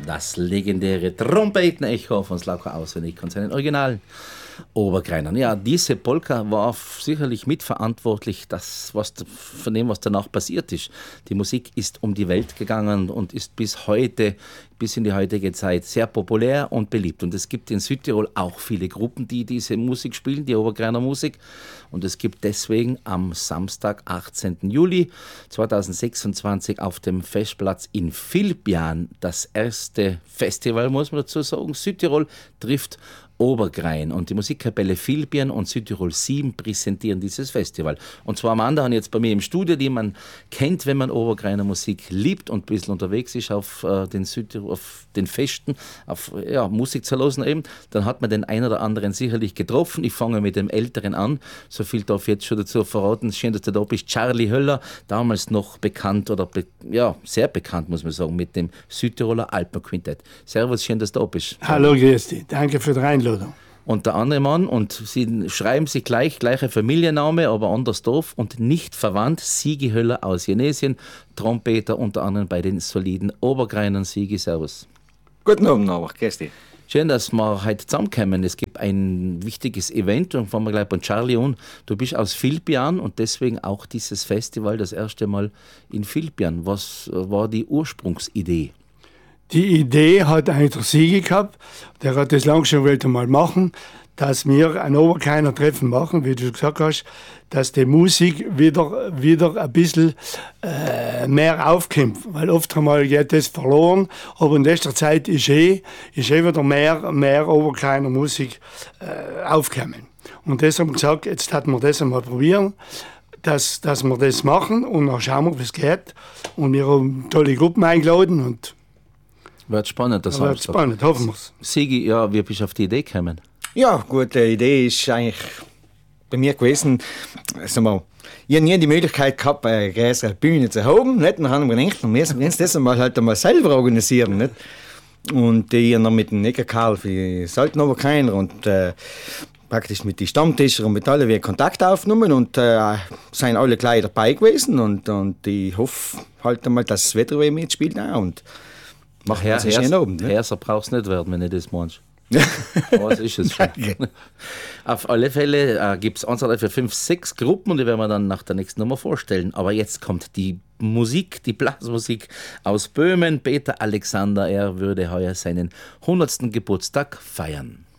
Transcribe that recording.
Das legendäre Trompetenecho von Slavko Auswendig und seinen Originalen Obergreinern. Ja, diese Polka war sicherlich mitverantwortlich von dem, was danach passiert ist. Die Musik ist um die Welt gegangen und ist bis in die heutige Zeit sehr populär und beliebt. Und es gibt in Südtirol auch viele Gruppen, die diese Musik spielen, die Obergreiner Musik. Und es gibt deswegen am Samstag, 18. Juli 2026 auf dem Festplatz in Vilpian das erste Festival, muss man dazu sagen. Südtirol trifft Obergrein und die Musikkapelle Vilpian und Südtirol 7 präsentieren dieses Festival. Und zwar am anderen jetzt bei mir im Studio, die man kennt, wenn man Obergreiner Musik liebt und ein bisschen unterwegs ist auf den Festen, Musik zu hören eben, dann hat man den einen oder anderen sicherlich getroffen. Ich fange mit dem Älteren an, so viel darf ich jetzt schon dazu verraten. Schön, dass du da bist. Charlie Höller, damals noch bekannt sehr bekannt, muss man sagen, mit dem Südtiroler Alpenquintett. Servus, schön, dass du da bist. Hallo, grüß dich. Danke für die Einladung. Und der andere Mann, und sie schreiben sich gleicher Familienname, aber anders Dorf und nicht verwandt, Sigi Höller aus Jenesien, Trompeter unter anderem bei den soliden Obergreinern. Sigi, servus. Guten Abend, Norbert, grüß dich. Schön, dass wir heute zusammenkommen. Es gibt ein wichtiges Event und fangen wir gleich bei Charlie an. Du bist aus Vilpian und deswegen auch dieses Festival das erste Mal in Vilpian. Was war die Ursprungsidee? Die Idee hat eigentlich der Sigi gehabt, der hat das lange schon wollte mal machen, dass wir ein Obergreiner Treffen machen, wie du gesagt hast, dass die Musik wieder ein bisschen mehr aufkommt, weil oft einmal geht das verloren, aber in letzter Zeit ist wieder mehr Obergreiner Musik aufgekommen. Und deshalb haben wir gesagt, jetzt hatten wir das einmal probieren, dass wir das machen und dann schauen wir, wie es geht. Und wir haben tolle Gruppen eingeladen und wird spannend, das wird spannend, hoffen wir es. Sigi, wie bist du auf die Idee gekommen? Ja, gute Idee ist eigentlich bei mir gewesen, ich habe nie die Möglichkeit gehabt, eine größere Bühne zu haben. Nicht? Dann haben wir gedacht, wir müssen das einmal selber organisieren. Nicht? Und ich habe noch mit dem Necker Karl für Saltenoberkeiner und praktisch mit den Stammtischern und mit allen wir Kontakt aufgenommen und sind alle gleich dabei gewesen. Und ich hoffe halt einmal, dass das Wetter mitspielt auch. Und machen wir einen schönen Abend. Herser brauchst du nicht werden, wenn du das meinst. Was ist es schon? Auf alle Fälle gibt es Anzahl für 5, 6 Gruppen und die werden wir dann nach der nächsten Nummer vorstellen. Aber jetzt kommt die Musik, die Blasmusik aus Böhmen. Peter Alexander, er würde heuer seinen 100. Geburtstag feiern.